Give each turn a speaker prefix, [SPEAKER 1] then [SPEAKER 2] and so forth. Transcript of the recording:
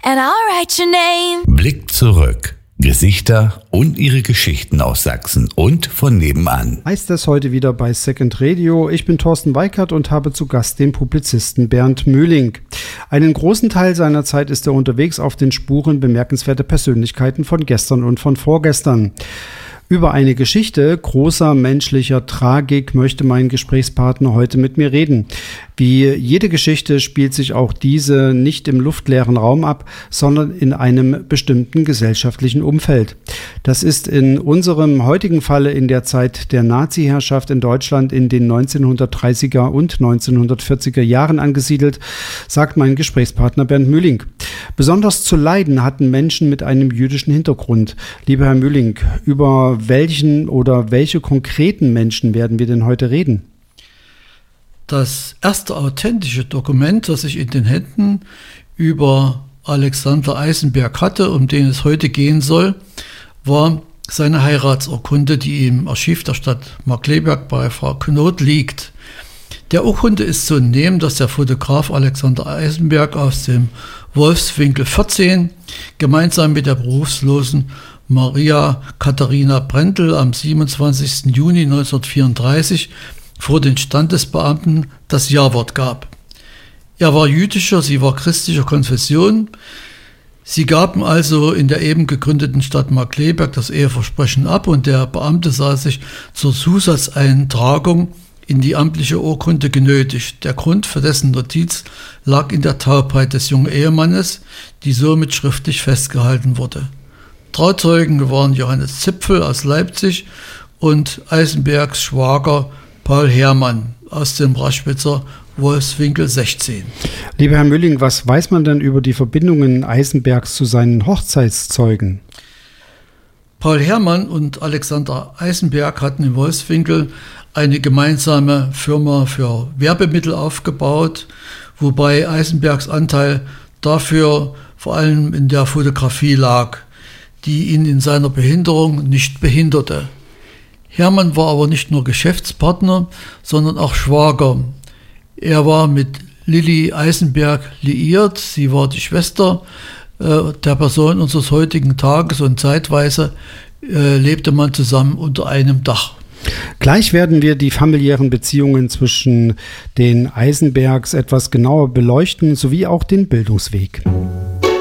[SPEAKER 1] and I'll write your name.
[SPEAKER 2] Blick zurück. Gesichter und ihre Geschichten aus Sachsen und von nebenan.
[SPEAKER 3] Heißt es heute wieder bei Second Radio. Ich bin Thorsten Weikert und habe zu Gast den Publizisten Bernd Mühling. Einen großen Teil seiner Zeit ist er unterwegs auf den Spuren bemerkenswerter Persönlichkeiten von gestern und von vorgestern. Über eine Geschichte großer menschlicher Tragik möchte mein Gesprächspartner heute mit mir reden. Wie jede Geschichte spielt sich auch diese nicht im luftleeren Raum ab, sondern in einem bestimmten gesellschaftlichen Umfeld. Das ist in unserem heutigen Falle in der Zeit der Nazi-Herrschaft in Deutschland in den 1930er und 1940er Jahren angesiedelt, sagt mein Gesprächspartner Bernd Mühling. Besonders zu leiden hatten Menschen mit einem jüdischen Hintergrund. Lieber Herr Mühling, über welchen oder welche konkreten Menschen werden wir denn heute reden?
[SPEAKER 4] Das erste authentische Dokument, das ich in den Händen über Alexander Eisenberg hatte, um den es heute gehen soll, war seine Heiratsurkunde, die im Archiv der Stadt Markkleeberg bei Frau Knot liegt. Der Urkunde ist zu entnehmen, dass der Fotograf Alexander Eisenberg aus dem Wolfswinkel 14 gemeinsam mit der berufslosen Maria Katharina Brendel am 27. Juni 1934 vor den Standesbeamten das Ja-Wort gab. Er war jüdischer, sie war christlicher Konfession. Sie gaben also in der eben gegründeten Stadt Markkleeberg das Eheversprechen ab und der Beamte sah sich zur Zusatzeintragung in die amtliche Urkunde genötigt. Der Grund für dessen Notiz lag in der Taubheit des jungen Ehemannes, die somit schriftlich festgehalten wurde. Trauzeugen waren Johannes Zipfel aus Leipzig und Eisenbergs Schwager Paul Herrmann aus dem Raschwitzer Wolfswinkel 16.
[SPEAKER 3] Lieber Herr Mühling, was weiß man denn über die Verbindungen Eisenbergs zu seinen Hochzeitszeugen?
[SPEAKER 4] Paul Herrmann und Alexander Eisenberg hatten in Wolfswinkel eine gemeinsame Firma für Werbemittel aufgebaut, wobei Eisenbergs Anteil dafür vor allem in der Fotografie lag, die ihn in seiner Behinderung nicht behinderte. Herrmann war aber nicht nur Geschäftspartner, sondern auch Schwager. Er war mit Lilly Eisenberg liiert, sie war die Schwester der Person unseres heutigen Tages und zeitweise lebte man zusammen unter einem Dach.
[SPEAKER 3] Gleich werden wir die familiären Beziehungen zwischen den Eisenbergs etwas genauer beleuchten, sowie auch den Bildungsweg.